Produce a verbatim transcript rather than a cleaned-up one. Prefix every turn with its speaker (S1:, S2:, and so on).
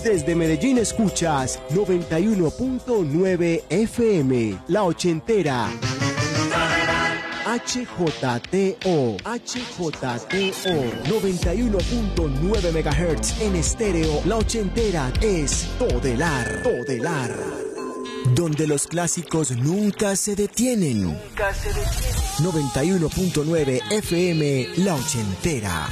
S1: Desde Medellín escuchas noventa y uno punto nueve F M, La Ochentera. H J T O, H J T O, noventa y uno punto nueve megahertz en estéreo. La Ochentera es Todelar, Todelar. Donde los clásicos nunca se detienen. Nunca se detienen. noventa y uno punto nueve F M, La Ochentera.